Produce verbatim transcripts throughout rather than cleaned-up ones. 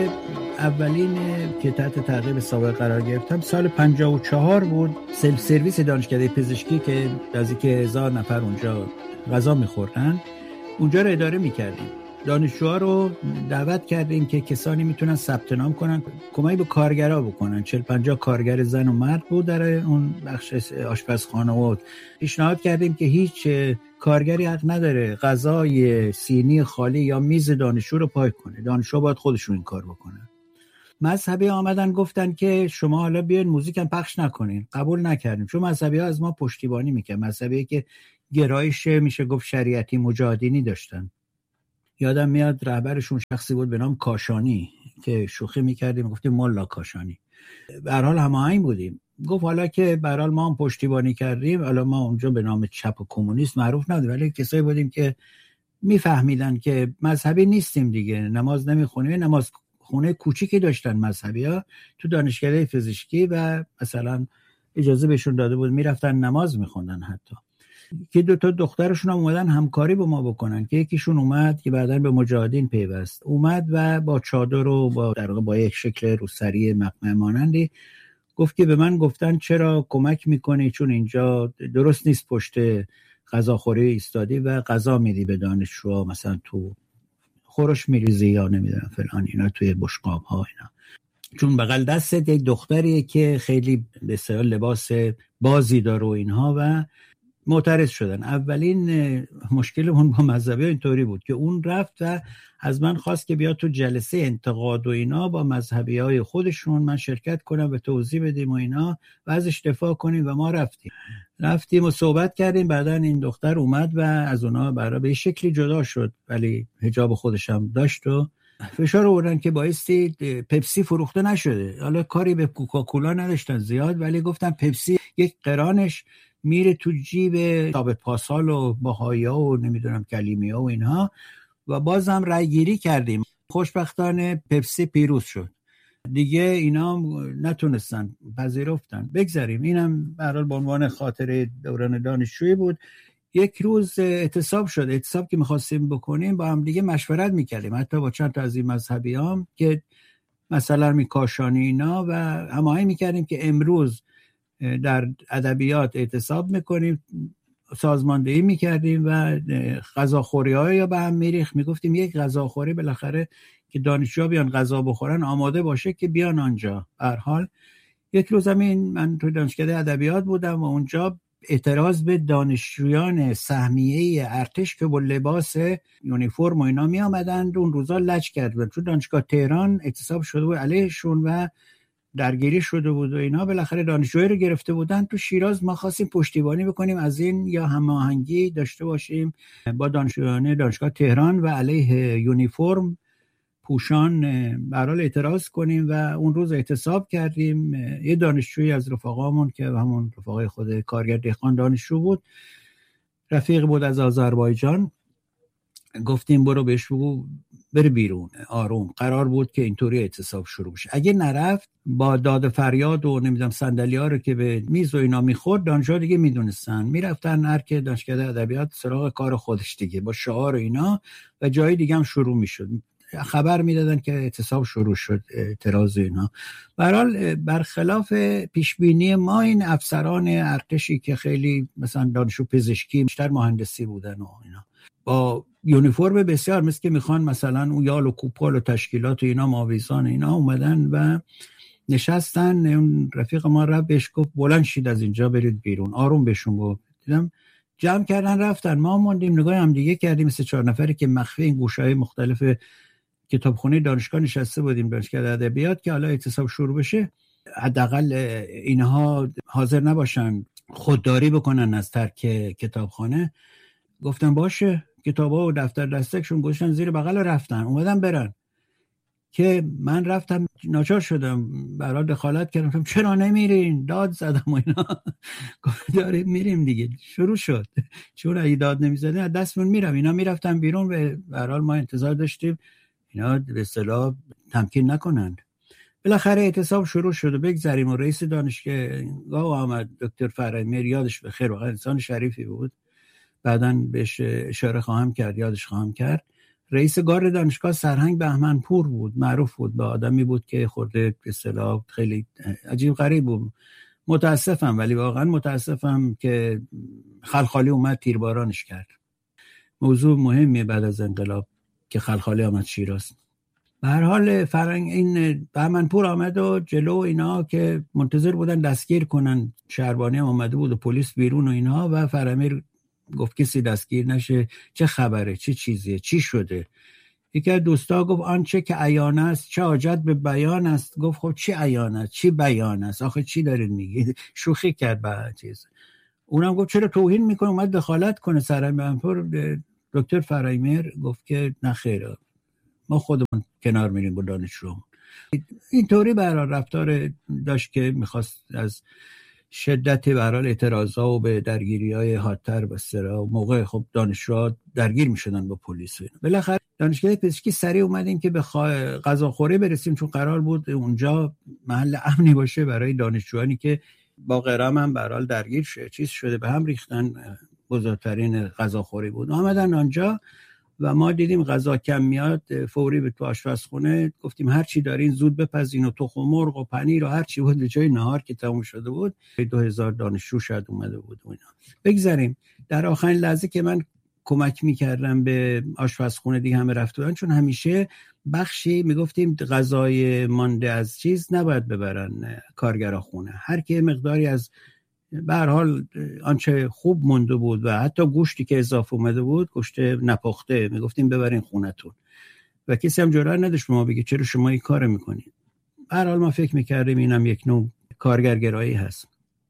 اولین که تحت تعقیب سابق قرار گرفتم سال پنجاه و چهار بود. سلف سرویس دانشکده پزشکی که نزدیک هزار نفر اونجا غذا می‌خوردن، اونجا رو اداره می‌کردیم. دانشجوها رو دعوت کردیم که کسانی میتونن ثبت نام کنن، کمک به کارگرها بکنن. چهل پنجاه کارگر زن و مرد بود در اون بخش آشپزخانه و پیشنهاد کردیم که هیچ کارگری حق نداره غذای سینی خالی یا میز دانشجو رو پاک کنه. دانشجوها باید خودشون این کار بکنن. مذهبی آمدن گفتن که شما حالا بیاین موزیک هم پخش نکنین. قبول نکردیم، چون مذهبی ها از ما پشتیبانی میکنن. مذهبی که گرایش میشه گفت شریعتی مجاهدینی داشتن. یادم میاد رهبرشون شخصی بود به نام کاشانی که شوخی میکردیم، گفتیم ملا کاشانی. به هر حال هماهنگ بودیم. گفت حالا که به هر حال ما هم پشتیبانی کردیم، حالا ما اونجا به نام چپ و کمونیست معروف نبودیم، ولی کسایی بودیم که میفهمیدن که مذهبی نیستیم دیگه، نماز نمیخونیم. نماز خونه کوچیکی داشتن مذهبی‌ها تو دانشکده پزشکی و مثلا اجازه بهشون داده بود میرفتن نماز میخوندن. حتی که دو تا دخترشون هم اومدن همکاری با ما بکنن، که یکیشون اومد که بعداً به مجاهدین پیوست، اومد و با چادر و با در واقع با یک شکل روسری مقنعه مانندی گفت که به من گفتن چرا کمک میکنی، چون اینجا درست نیست پشت غذاخوری ایستادی و غذا میدی به دانشجوها، مثلا تو خورش میریزی یا نمیدونم فلان اینا توی بشقاب ها اینا. چون بغل دست یک دختریه که خیلی به اصطلاح لباس بازی داره و اینها و معترض شدن. اولین مشکلمون با مذهبی اینطوری بود که اون رفت و از من خواست که بیا تو جلسه انتقاد و اینا با مذهبی های خودشون من شرکت کنم و توضیح بدیم و اینا و ازش دفاع کنیم و ما رفتیم رفتیم و صحبت کردیم. بعدا این دختر اومد و از اونا برای به شکلی جدا شد، ولی حجاب خودش هم داشت و فشار آوردن که بایستی پپسی فروخته نشده. حالا کاری به کوکاکولا نداشتن زیاد، ولی گفتن پپسی یک قرانش میره تو جیب ثابت پاسال و باهایا و نمیدونم کلیمیا و اینها و بازم رای گیری کردیم. خوشبختانه پپسی پیروز شد دیگه، اینا نتونستن پذیرفتن. بگذاریم، اینم به هر حال به عنوان خاطره دوران دانشجویی بود. یک روز اعتصاب شد. اعتصاب که می‌خواستیم بکنیم با هم دیگه مشورت می‌کردیم، حتی با چند تا از این مذهبیام که مثلا میکاشانی اینا، و هماهنگ می‌کردیم که امروز در ادبیات اعتصاب میکنیم، سازماندهی میکردیم و غذاخوری های یا به هم میریخت. میگفتیم یک غذاخوری بالاخره که دانشجوها بیان غذا بخورن آماده باشه که بیان آنجا. هر حال یک روز همین من تو دانشکده ادبیات بودم و اونجا اعتراض به دانشجویان سهمیه ارتش که با لباس یونیفرم و اینا می آمدند اون روزا لج کردن، چون دانشگاه تهران اعتصاب شده بود علیهشون و درگیری شده بود و اینا. بالاخره دانشجویی رو گرفته بودن تو شیراز. ما خواستیم پشتیبانی بکنیم از این یا هماهنگی داشته باشیم با دانشجویان دانشگاه تهران و علیه یونیفرم پوشان برحال اعتراض کنیم و اون روز اعتصاب کردیم. یه دانشجویی از رفقامون که همون رفقای خود کارگر دهقان دانشجو بود، رفیق بود از آذربایجان، گفتیم برو بهش بگو بره بیرون آروم. قرار بود که اینطوری اعتصاب شروع بشه. اگه نرفت با داد فریاد و نمیدونم صندلی‌ها رو که به میز و اینا میخورد، دانشجوها دیگه میدونستن میرفتن هر که دانشکده ادبیات سراغ کار خودش دیگه با شعار و اینا و جای دیگه هم شروع میشد. خبر میدادن که اعتصاب شروع شد، اعتراض اینا. به هر حال برخلاف پیش بینی ما این افسران ارتشی که خیلی مثلا دانشجو پزشکی بیشتر مهندسی بودن و اینا با یونیفرم بسیار مثل که میخوان مثلا اون یال و کوپال و تشکیلات و اینا ماویزان اینا اومدن و نشستن. اون رفیق ما رفت بهش گفت بلند شید از اینجا برید بیرون، آروم بهشون گفت. دیدم جمع کردن رفتن، ما موندیم نگاه هم دیگه کردیم مثل چهار نفری که مخفی این گوشه‌های مختلف کتابخونه دانشگاه نشسته بودیم دانشکده ادبیات که حالا اعتصاب شروع بشه حداقل اینها حاضر نباشن خودداری بکنن از ترک کتابخانه. گفتن باشه، کتابا و دفتر دستکشون گذاشتن زیر بغل و رفتن، اومدن برن. که من رفتم ناچار شدم برای دخالت کردم، چرا نمیرین؟ داد زدم و اینا. گفت داریم میریم دیگه. شروع شد، چون اگه داد نمیزدن از دستمون میرم. اینا میرفتن بیرون و به هر حال ما انتظار داشتیم اینا به اصطلاح تمکین نکنند. بالاخره اعتصاب شروع شد و بگذاریم و رئیس دانشگاه آمد، دکتر فرهمی، یادش بخیر، واقعا انسان شریفی بود، بعداً بهش اشاره خواهم کرد، یادش خواهم کرد. رئیس گارد دانشگاه سرهنگ بهمنپور بود، معروف بود، با آدمی بود که خورده به اصطلاح خیلی عجیب غریب بود. متاسفم، ولی واقعا متاسفم که خلخالی اومد تیربارانش کرد. موضوع مهمیه بعد از انقلاب که خلخالی آمد شیراز. به هر حال فرنگ این بهمنپور آمد و جلو اینا که منتظر بودن دستگیر کنن، شهربانی هم آمده بود و پلیس بیرون و اینها، و فرامیر گفت کسی دستگیر نشه، چه خبره، چه چیزیه، چی شده؟ یکی از دوستا گفت آنچه که عیان است چه حاجت به بیان است. گفت خب چی عیان است، چی بیان است، آخه چی دارید میگید؟ شوخی کرد با چیز. اونم گفت چرا توهین میکنه، اومد دخالت کنه. سرهنگ بهمنپور دکتر فرایمیر گفت که نه خیر، ما خودمون کنار میریم با دانشجو. اینطوری به هر حال رفتار داشت که میخواست از شدت به هر حال اعتراضا و به درگیری‌های حادتر بسره. موقع خب دانشجوها درگیر میشدن با پلیس. بالاخره دانشگاه پزشکی سریع اومدیم که به غذاخوری برسیم، چون قرار بود اونجا محل امنی باشه برای دانشجویانی که با قرام هم به هر حال درگیر شده، چیز شده، به هم ریختن. بزرگترین غذاخوری بود. آمدن آنجا و ما دیدیم غذا کم میاد، فوری به تو آشپزخونه گفتیم هر چی دارین زود بپزین، و تخم مرغ و پنیر و هر چی بود جای نهار که تموم شده بود. دو هزار دانشجو شاید اومده بود و اینا. بگذاریم در آخرین لحظه که من کمک میکردم به آشپزخونه، دیگه همه رفته بودن، چون همیشه بخشی میگفتیم غذای مانده از چیز نباید ببرن کارگرا خونه. هر کی مقداری از به هر حال آنچه خوب مونده بود و حتی گوشتی که اضافه اومده بود، گوشت نپخته، میگفتیم ببرین خونتون، و کسی هم جرئت نداشت ما بگه چرا شما این کارو میکنید. به هر حال ما فکر میکردیم اینم یک نوع کارگرگرایی هست.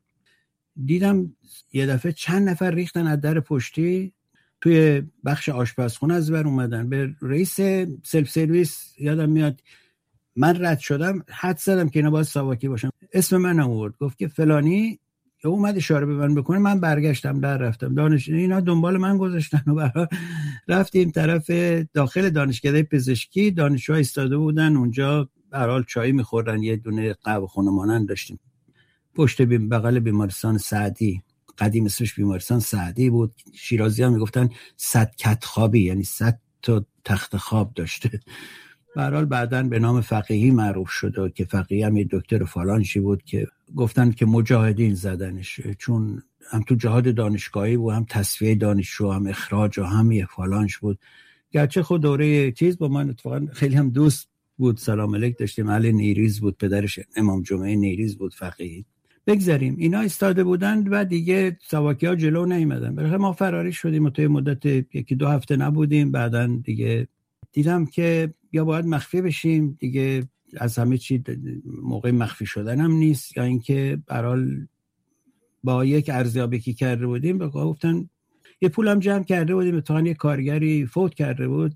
دیدم یه دفعه چند نفر ریختن از در پشتی توی بخش آشپزخونه، از بر اومدن. به رئیس سلف سرویس یادم میاد من رد شدم، حد زدم که اینا باید ساواکی باشن، اسم من آورد، گفت که فلانی، یا اومد اشاره به من بکنه. من برگشتم در رفتم، دانش اینا دنبال من گذاشتن و برای رفتیم طرف داخل دانشکده پزشکی. دانشجوها ایستاده بودن اونجا، به هر حال چای می‌خوردن، یه دونه قهوه خونه مانند داشتیم پشت بغل بیمارستان سعدی، قدیم اسمش بیمارستان سعدی بود. شیرازی‌ها میگفتن صد کت خوابی، یعنی صد تا تخت خواب داشته. به هر حال بعداً به نام فقیهی معروف شد که فقیهی هم یه دکتر فلانشی بود که گفتن که مجاهدین زدنش، چون هم تو جهاد دانشگاهی بود، هم تصفیه دانشجو، هم اخراج و هم یه فلانش بود. گرچه خود دوره چیز با من اتفاقا خیلی هم دوست بود، سلام علیک داشتیم. علی نیریز بود، پدرش امام جمعه نیریز بود فقیهی. بگذاریم اینا ایستاده بودند و دیگه ساواکی ها جلو نیومدن. بالاخره ما فراری شدیم و توی مدت یکی دو هفته نبودیم. بعداً دیگه دیدم که یا باید مخفی بشیم دیگه، از همه چی موقع مخفی شدن هم نیست، یا اینکه برحال با یک ارزیابی که کرده بودیم به گفتن یه پول هم جمع کرده بودیم، اتفاقا یه کارگری فوت کرده بود،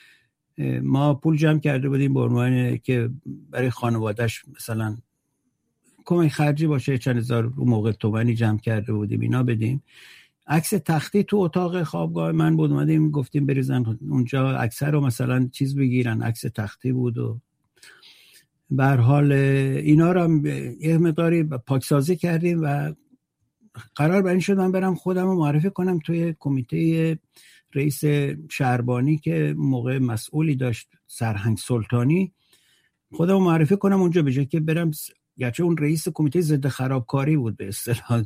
ما پول جمع کرده بودیم به عنوان که برای خانواده‌اش مثلا کمک خرجی باشه، چند هزار رو موقع تومانی جمع کرده بودیم اینا بدیم. عکس تختی تو اتاق خوابگاه من بود، اومدیم گفتیم بریزن اونجا اکثر رو مثلا چیز بگیرن، عکس تختی بود. و به هر حال اینا رو هم یه مقداری پاکسازی کردیم و قرار بر این شد من برم خودم رو معرفی کنم توی کمیته رئیس شهربانی که موقع مسئولی داشت، سرهنگ سلطانی، خودم رو معرفی کنم اونجا، به جای که برم، گرچه اون رئیس کمیته ضد خرابکاری بود به اصطلاح،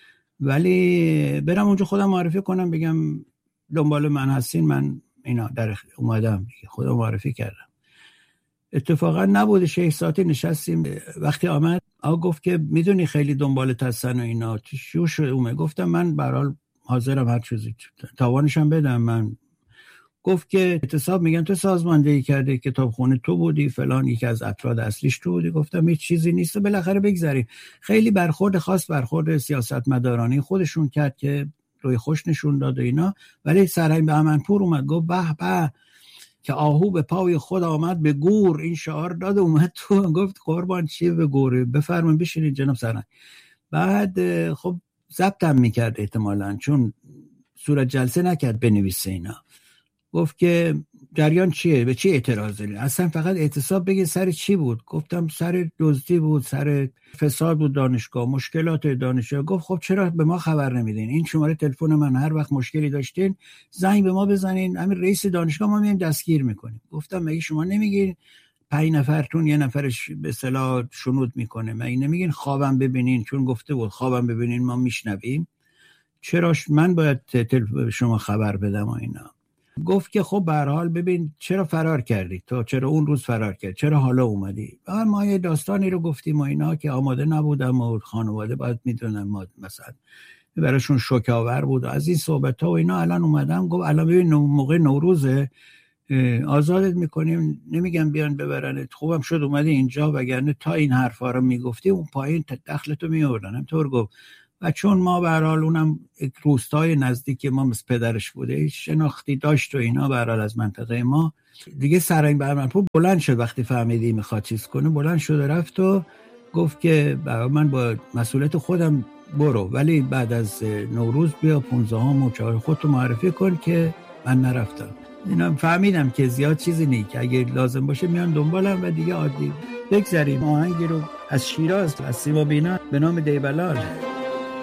ولی برم اونجا خودم معرفی کنم، بگم دنبال من هستین، من اینا در اومدم، خودم معرفی کردم. اتفاقا نبوده شش ساعتی نشستیم. وقتی آمد آقا گفت که میدونی خیلی دنبالت هستن و اینا، چی شد؟ اومد گفتم من به هر حال حاضرم هر چیزی تاوانشم بدم. من گفت که اعتصاب میگن تو سازماندهی کرده، کتابخونه تو بودی فلان، یکی از افراد اصلیش تو بودی. گفتم هیچ چیزی نیست، بالاخره بگذاریم. خیلی برخورد خاص، برخورد سیاستمدارانه خودشون کرد که روی خوش نشون داد و اینا. ولی سرهنگ بهمنپور اومد گفت به به که آهو به پای خود آمد به گور، این شعار داد اومد تو. گفت قربان چی به گوره، بفرمایید بشینید جناب سرهنگ. بعد خب ضبطم میکرد احتمالاً، چون صورت جلسه نکرد بنویسه اینا. گفت که جریان چیه؟ به چی اعتراض دارین؟ اصلا فقط اعتصاب بگین سر چی بود؟ گفتم سر دزدی بود، سر فساد بود دانشگاه، مشکلات دانشگاه. گفت خب چرا به ما خبر نمیدین؟ این شماره تلفن من، هر وقت مشکلی داشتین زنگ به ما بزنین، همین رئیس دانشگاه ما میایم دستگیر میکنیم. گفتم مگه شما نمیگین پنج نفرتون یه نفرش به اصطلاح شنود میکنه؟ مگه نمیگین خوابم ببینین؟ چون گفته بود خوابم ببینین ما میشنویم، چرا من باید به شما خبر بدم و اینا؟ گفت که خب به هر حال ببین چرا فرار کردی تو، چرا اون روز فرار کردی، چرا حالا اومدی؟ و ما یه داستانی رو گفتیم و اینا که آماده نبودم و خانواده باید میدونن ما مثلا براشون شوک‌آور بود از این صحبت‌ها و اینا. الان اومدم گفت الان ببین موقع نوروزه آزادت میکنیم، نمیگم بیان ببرنت، خوبم شد اومدی اینجا، وگرنه تا این حرفا رو میگفتی اون پایین دخلتو میوردن. همطور گفت. و چون ما به هر حال اونم روستای نزدیک ما مثل پدرش بوده، شناختی داشت و اینا به هر حال از منطقه ما دیگه. سرنگ بهمنپور بلند شد وقتی فهمیدی میخواد چیز کنه، بلند شد و رفت و گفت که من با مسئولیت خودم برو، ولی بعد از نوروز بیا پونزدهم و چهار خودتو معرفی کن. که من نرفتم. اینا فهمیدم که زیاد چیزی نیست، که اگه لازم باشه میان دنبالم و دیگه عادی. بگذاریم آهنگی رو از شیراز از سیما بینا به نام دیبلال.